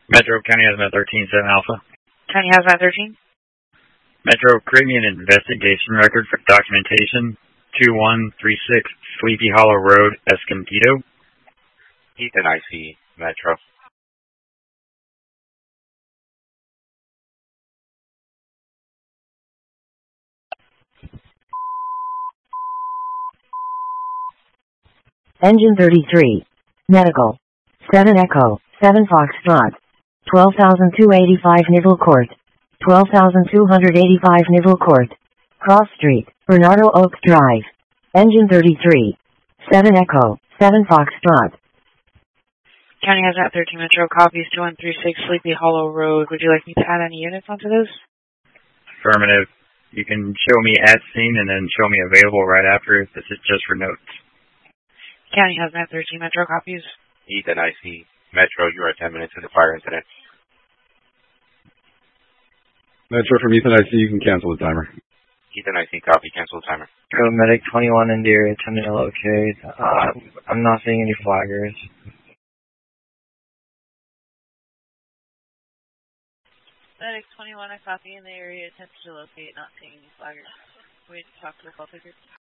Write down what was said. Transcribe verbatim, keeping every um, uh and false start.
Metro County Hazmat thirteen seven Alpha. County Hazmat thirteen. Metro, create me an investigation record for documentation. two one three six Sleepy Hollow Road, Escondido. Ethan, I C, Metro. Engine thirty-three. Medical. seven Echo, seven Foxtrot. twelve thousand two hundred eighty-five Nivel Court. twelve thousand two hundred eighty-five Nivel Court. Cross Street, Bernardo Oak Drive. Engine thirty-three. seven Echo, seven Foxtrot. County Hazmat thirteen Metro, copies two one three six Sleepy Hollow Road. Would you like me to add any units onto those? Affirmative. You can show me at scene and then show me available right after if this is just for notes. County Hazmat thirteen Metro, copies. Ethan, I C, Metro, you are ten minutes to the fire incident. Metro from Ethan, I C, you can cancel the timer. Ethan, I C, copy, cancel the timer. Go Medic twenty-one in the area, ten to locate. Uh, I'm not seeing any flaggers. Medic twenty-one, I copy in the area, attempt to locate, not seeing any flaggers. Wait to talk to the call taker.